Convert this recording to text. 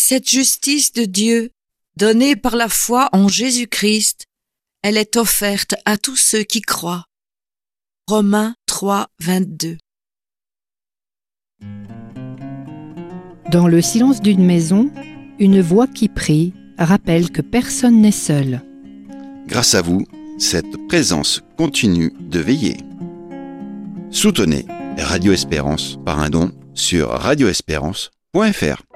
cette justice de Dieu, donnée par la foi en Jésus-Christ, elle est offerte à tous ceux qui croient. Romains 3, 22. Dans le silence d'une maison, une voix qui prie rappelle que personne n'est seul. Grâce à vous, cette présence continue de veiller. Soutenez Radio Espérance par un don sur radioespérance.fr.